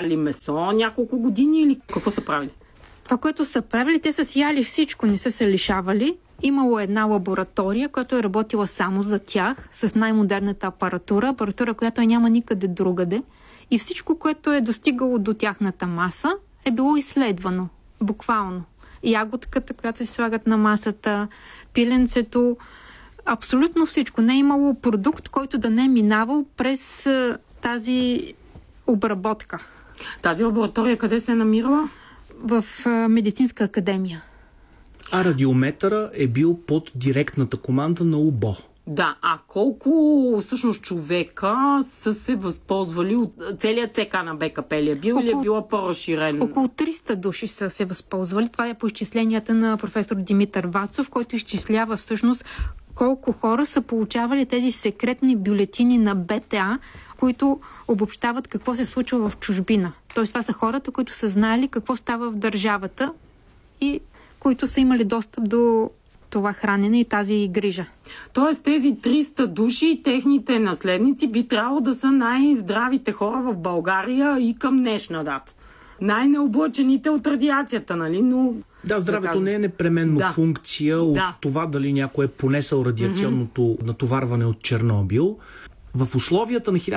яли месо няколко години или какво са правили? Това, което са правили, те са си яли всичко, не са се лишавали. Имало една лаборатория, която е работила само за тях, с най-модерната апаратура, която няма никъде другаде. И всичко, което е достигало до тяхната маса, е било изследвано. Буквално. Ягодката, която се слагат на масата, пиленцето, абсолютно всичко. Не е имало продукт, който да не е минавал през тази обработка. Тази лаборатория къде се е намирала? В медицинска академия. А радиометъра е бил под директната команда на УБО. Да, а колко всъщност човека са се възползвали от целият ЦК на БКП ли е бил или е била по-разширен? Около 300 души са се възползвали. Това е по изчисленията на професор Димитър Вацов, който изчислява всъщност колко хора са получавали тези секретни бюлетини на БТА, които обобщават какво се случва в чужбина. Тоест това са хората, които са знаели какво става в държавата и които са имали достъп до това хранене и тази грижа. Тоест тези 300 души и техните наследници би трябвало да са най-здравите хора в България и към днешна дата. Най-необлъчените от радиацията, нали? Но да, здравето не е непременно функция от това дали някой е понесъл радиационното натоварване от Чернобил. В условията на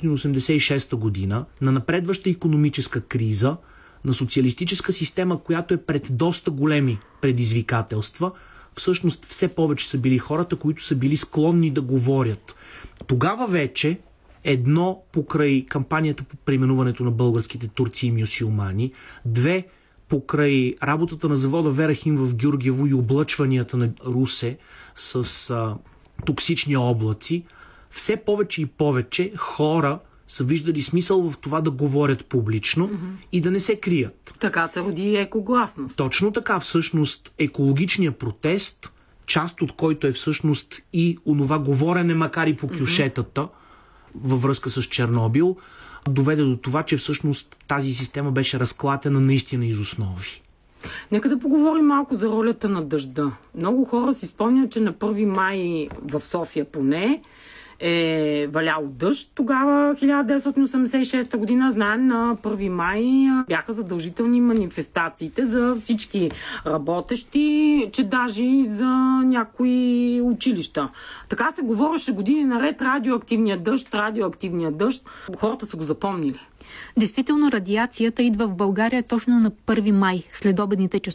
1986 година, на напредваща икономическа криза, на социалистическа система, която е пред доста големи предизвикателства, всъщност все повече са били хората, които са били склонни да говорят. Тогава вече едно покрай кампанията по преименуването на българските турци и мюсюлмани, две покрай работата на завода Верахим в Гюргево и облъчванията на Русе с токсични облаци, все повече и повече хора са виждали смисъл в това да говорят публично и да не се крият. Така се роди екогласност. Точно така, всъщност, екологичният протест, част от който е всъщност и онова говорене, макар и по кюшетата, във връзка с Чернобил, доведе до това, че всъщност тази система беше разклатена наистина из основи. Нека да поговорим малко за ролята на дъжда. Много хора си спомнят, че на 1 май в София поне е валял дъжд. Тогава, 1986 година, знаем, на 1 май бяха задължителни манифестациите за всички работещи, че даже и за някои училища. Така се говореше години наред радиоактивния дъжд. Хората са го запомнили. Действително радиацията идва в България точно на 1 май, следобедните часове